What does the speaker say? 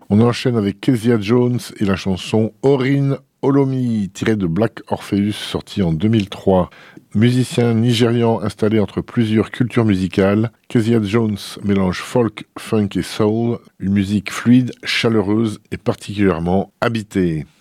On enchaîne avec Kezia Jones et la chanson Orin Olomi, tirée de Black Orpheus, sorti en 2003. Musicien nigérian installé entre plusieurs cultures musicales, Kezia Jones mélange folk, funk et soul, une musique fluide, chaleureuse et particulièrement habitée.